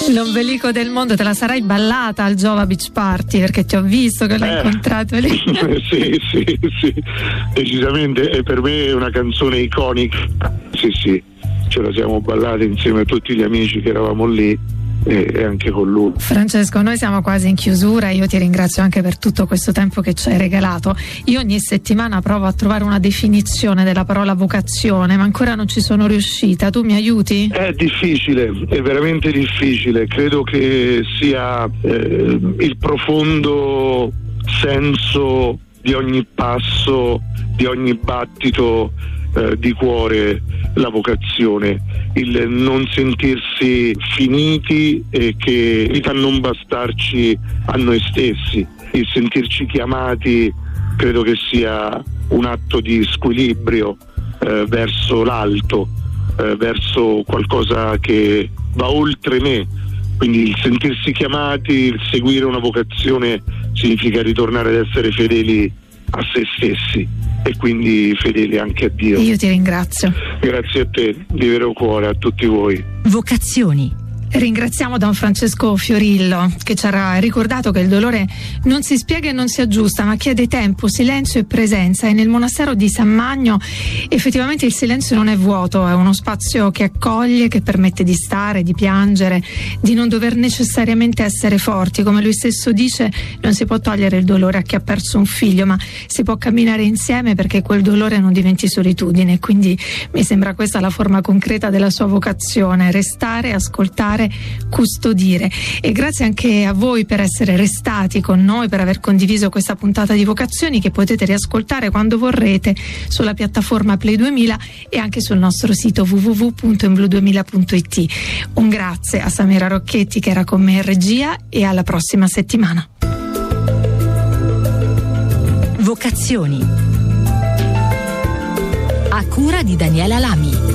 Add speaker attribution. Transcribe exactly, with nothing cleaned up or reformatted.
Speaker 1: L'ombelico del mondo, te la sarai ballata al Giova Beach Party, perché ti ho visto che l'hai
Speaker 2: eh,
Speaker 1: incontrato lì.
Speaker 2: sì, sì, sì, decisamente, e per me è una canzone iconica. Sì, sì, ce la siamo ballata insieme a tutti gli amici che eravamo lì e anche con lui.
Speaker 1: Francesco, noi siamo quasi in chiusura, io ti ringrazio anche per tutto questo tempo che ci hai regalato. Io ogni settimana provo a trovare una definizione della parola vocazione, ma ancora non ci sono riuscita. Tu mi aiuti?
Speaker 2: È difficile, è veramente difficile. Credo che sia eh, il profondo senso di ogni passo, di ogni battito eh, di cuore, la vocazione, il non sentirsi finiti e che vita non bastarci a noi stessi, il sentirci chiamati. Credo che sia un atto di squilibrio eh, verso l'alto, eh, verso qualcosa che va oltre me. Quindi il sentirsi chiamati, il seguire una vocazione significa ritornare ad essere fedeli a se stessi e quindi fedeli anche a Dio.
Speaker 1: Io ti ringrazio.
Speaker 2: Grazie a te, di vero cuore, a tutti voi.
Speaker 3: Vocazioni.
Speaker 1: Ringraziamo Don Francesco Fiorillo, che ci ha ricordato che il dolore non si spiega e non si aggiusta, ma chiede tempo, silenzio e presenza. E nel monastero di San Magno effettivamente il silenzio non è vuoto, è uno spazio che accoglie, che permette di stare, di piangere, di non dover necessariamente essere forti. Come lui stesso dice, non si può togliere il dolore a chi ha perso un figlio, ma si può camminare insieme perché quel dolore non diventi solitudine. Quindi mi sembra questa la forma concreta della sua vocazione: restare, ascoltare, custodire. E grazie anche a voi per essere restati con noi, per aver condiviso questa puntata di Vocazioni, che potete riascoltare quando vorrete sulla piattaforma Play duemila e anche sul nostro sito w w w punto in blu duemila punto i t. Un grazie a Samira Rocchetti che era con me in regia e alla prossima settimana.
Speaker 3: Vocazioni a cura di Daniela Lami.